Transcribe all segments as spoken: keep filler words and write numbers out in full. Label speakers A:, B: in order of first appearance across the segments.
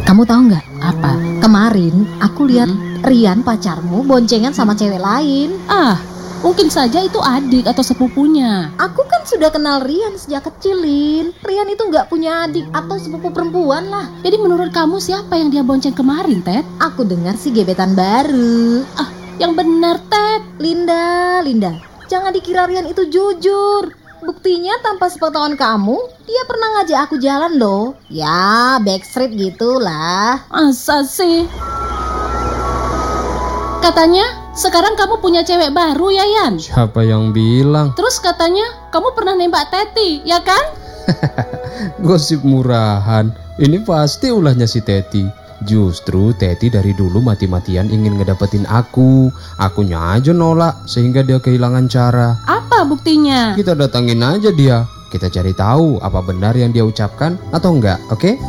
A: kamu tahu nggak?
B: Apa?
A: Kemarin aku lihat
B: Hmm.
A: Rian pacarmu boncengan sama cewek lain.
B: Ah, mungkin saja itu adik atau sepupunya.
A: Aku kan sudah kenal Rian sejak kecil, Lin. Rian itu nggak punya adik atau sepupu perempuan lah.
B: Jadi menurut kamu siapa yang dia bonceng kemarin, Ted?
A: Aku dengar si gebetan baru.
B: Ah, yang benar, Ted.
A: Linda, Linda, jangan dikira Rian itu jujur. Buktinya tanpa sepengetahuan kamu, dia pernah ngajak aku jalan loh. Ya, backstreet gitulah.
B: Masa sih? Katanya sekarang kamu punya cewek baru ya, Yan?
C: Siapa yang bilang?
B: Terus katanya kamu pernah nembak Teti, ya kan?
C: Gosip murahan. Ini pasti ulahnya si Teti. Justru Teti dari dulu mati-matian ingin ngedapetin aku. Akunya aja nolak sehingga dia kehilangan cara.
B: Apa buktinya?
C: Kita datangin aja dia. Kita cari tahu apa benar yang dia ucapkan atau enggak, oke?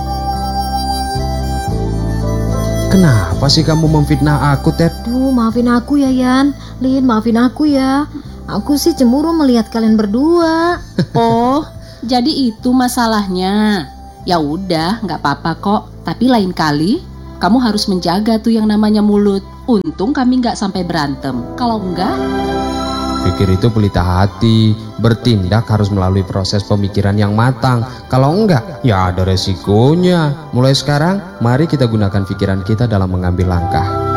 C: Kenapa sih kamu memfitnah aku, Ted?
A: Duh, maafin aku ya, Yan. Lin, maafin aku ya. Aku sih cemburu melihat kalian berdua.
B: Oh, jadi itu masalahnya. Ya udah, nggak apa-apa kok. Tapi lain kali kamu harus menjaga tuh yang namanya mulut. Untung kami nggak sampai berantem. Kalau enggak,
C: Pikir itu pelita hati. Bertindak harus melalui proses pemikiran yang matang. Kalau enggak, ya ada resikonya. Mulai sekarang, mari kita gunakan pikiran kita dalam mengambil langkah.